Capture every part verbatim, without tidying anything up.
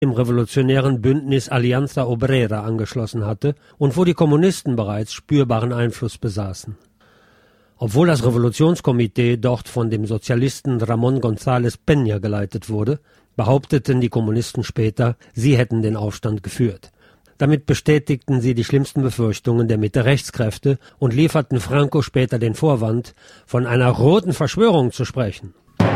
im revolutionären Bündnis Alianza Obrera angeschlossen hatte und wo die Kommunisten bereits spürbaren Einfluss besaßen. Obwohl das Revolutionskomitee dort von dem Sozialisten Ramón González Peña geleitet wurde, behaupteten die Kommunisten später, sie hätten den Aufstand geführt. Damit bestätigten sie die schlimmsten Befürchtungen der Mitte-Rechtskräfte und lieferten Franco später den Vorwand, von einer roten Verschwörung zu sprechen.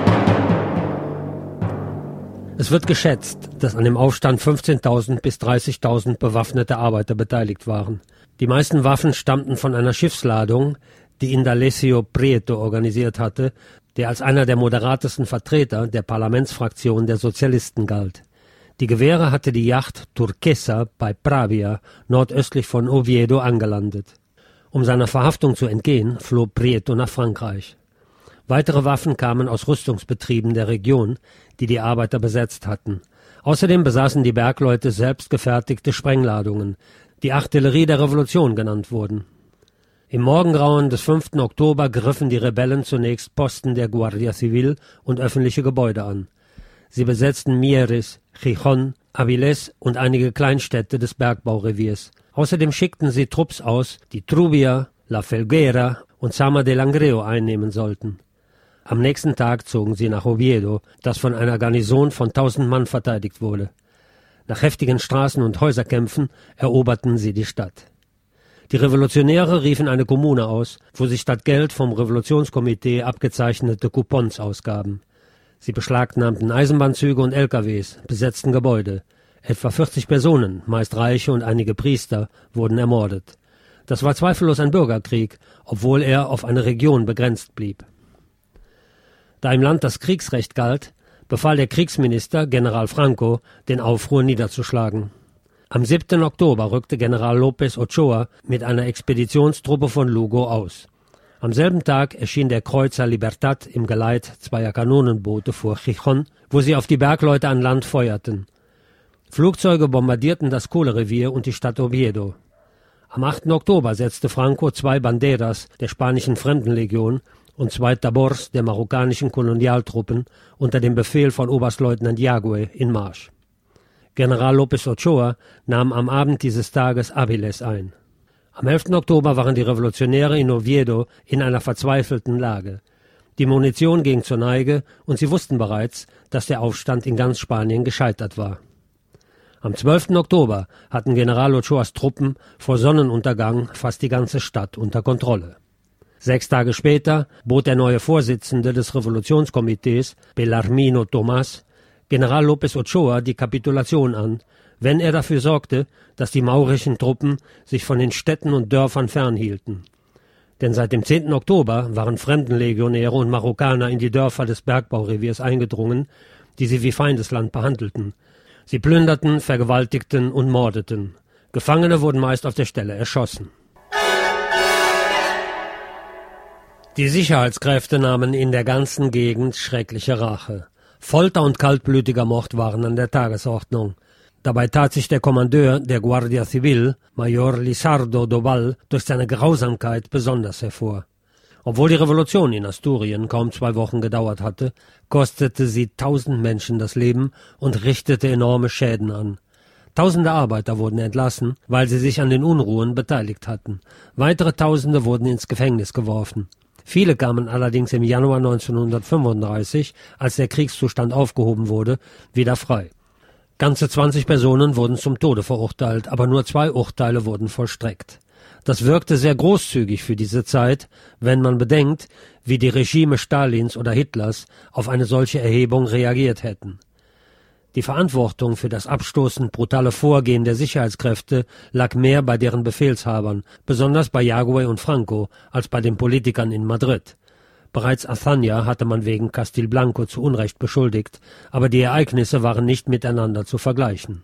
Es wird geschätzt, dass an dem Aufstand fünfzehntausend bis dreißigtausend bewaffnete Arbeiter beteiligt waren. Die meisten Waffen stammten von einer Schiffsladung, die Indalecio Prieto organisiert hatte, der als einer der moderatesten Vertreter der Parlamentsfraktion der Sozialisten galt. Die Gewehre hatte die Yacht Turquesa bei Pravia, nordöstlich von Oviedo, angelandet. Um seiner Verhaftung zu entgehen, floh Prieto nach Frankreich. Weitere Waffen kamen aus Rüstungsbetrieben der Region, die die Arbeiter besetzt hatten. Außerdem besaßen die Bergleute selbst gefertigte Sprengladungen, die Artillerie der Revolution genannt wurden. Im Morgengrauen des fünften Oktober griffen die Rebellen zunächst Posten der Guardia Civil und öffentliche Gebäude an. Sie besetzten Mieres, Gijón, Avilés und einige Kleinstädte des Bergbaureviers. Außerdem schickten sie Trupps aus, die Trubia, La Felguera und Sama de Langreo einnehmen sollten. Am nächsten Tag zogen sie nach Oviedo, das von einer Garnison von tausend Mann verteidigt wurde. Nach heftigen Straßen- und Häuserkämpfen eroberten sie die Stadt. Die Revolutionäre riefen eine Kommune aus, wo sie statt Geld vom Revolutionskomitee abgezeichnete Coupons ausgaben. Sie beschlagnahmten Eisenbahnzüge und L K Ws, besetzten Gebäude. Etwa vierzig Personen, meist Reiche und einige Priester, wurden ermordet. Das war zweifellos ein Bürgerkrieg, obwohl er auf eine Region begrenzt blieb. Da im Land das Kriegsrecht galt, befahl der Kriegsminister, General Franco, den Aufruhr niederzuschlagen. Am siebten Oktober rückte General López Ochoa mit einer Expeditionstruppe von Lugo aus. Am selben Tag erschien der Kreuzer Libertad im Geleit zweier Kanonenboote vor Gijón, wo sie auf die Bergleute an Land feuerten. Flugzeuge bombardierten das Kohlerevier und die Stadt Oviedo. Am achten Oktober setzte Franco zwei Banderas der spanischen Fremdenlegion und zwei Tabors der marokkanischen Kolonialtruppen unter dem Befehl von Oberstleutnant Yagüe in Marsch. General López Ochoa nahm am Abend dieses Tages Avilés ein. Am elften Oktober waren die Revolutionäre in Oviedo in einer verzweifelten Lage. Die Munition ging zur Neige und sie wussten bereits, dass der Aufstand in ganz Spanien gescheitert war. Am zwölften Oktober hatten General Ochoas Truppen vor Sonnenuntergang fast die ganze Stadt unter Kontrolle. Sechs Tage später bot der neue Vorsitzende des Revolutionskomitees, Belarmino Tomás, General López Ochoa die Kapitulation an, wenn er dafür sorgte, dass die maurischen Truppen sich von den Städten und Dörfern fernhielten. Denn seit dem zehnten Oktober waren Fremdenlegionäre und Marokkaner in die Dörfer des Bergbaureviers eingedrungen, die sie wie Feindesland behandelten. Sie plünderten, vergewaltigten und mordeten. Gefangene wurden meist auf der Stelle erschossen. Die Sicherheitskräfte nahmen in der ganzen Gegend schreckliche Rache. Folter und kaltblütiger Mord waren an der Tagesordnung. Dabei tat sich der Kommandeur der Guardia Civil, Major Lizardo Doval, durch seine Grausamkeit besonders hervor. Obwohl die Revolution in Asturien kaum zwei Wochen gedauert hatte, kostete sie tausend Menschen das Leben und richtete enorme Schäden an. Tausende Arbeiter wurden entlassen, weil sie sich an den Unruhen beteiligt hatten. Weitere Tausende wurden ins Gefängnis geworfen. Viele kamen allerdings im Januar neunzehnhundertfünfunddreißig, als der Kriegszustand aufgehoben wurde, wieder frei. Ganze zwanzig Personen wurden zum Tode verurteilt, aber nur zwei Urteile wurden vollstreckt. Das wirkte sehr großzügig für diese Zeit, wenn man bedenkt, wie die Regime Stalins oder Hitlers auf eine solche Erhebung reagiert hätten. Die Verantwortung für das abstoßend brutale Vorgehen der Sicherheitskräfte lag mehr bei deren Befehlshabern, besonders bei Yagüe und Franco, als bei den Politikern in Madrid. Bereits Azaña hatte man wegen Castilblanco zu Unrecht beschuldigt, aber die Ereignisse waren nicht miteinander zu vergleichen.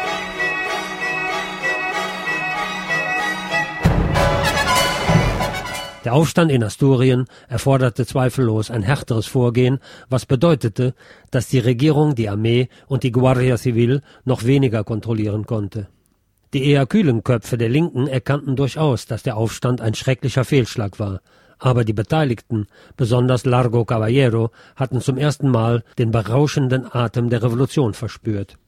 Der Aufstand in Asturien erforderte zweifellos ein härteres Vorgehen, was bedeutete, dass die Regierung die Armee und die Guardia Civil noch weniger kontrollieren konnte. Die eher kühlen Köpfe der Linken erkannten durchaus, dass der Aufstand ein schrecklicher Fehlschlag war. Aber die Beteiligten, besonders Largo Caballero, hatten zum ersten Mal den berauschenden Atem der Revolution verspürt.